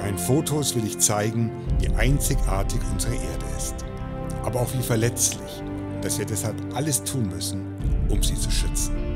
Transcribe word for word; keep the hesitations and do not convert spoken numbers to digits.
meinen Fotos will ich zeigen, wie einzigartig unsere Erde ist, aber auch wie verletzlich, dass wir deshalb alles tun müssen, um sie zu schützen.